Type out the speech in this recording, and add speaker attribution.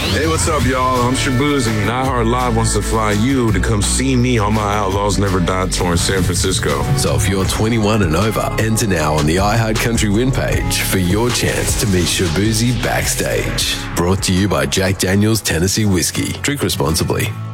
Speaker 1: Hey, what's up, y'all? I'm Shaboozey, and iHeart Live wants to fly you to come see me on my Outlaws Never Die tour in San Francisco.
Speaker 2: So if you're 21 and over, enter now on the iHeart Country Win page for your chance to meet Shaboozey backstage. Brought to you by Jack Daniel's Tennessee Whiskey. Drink responsibly.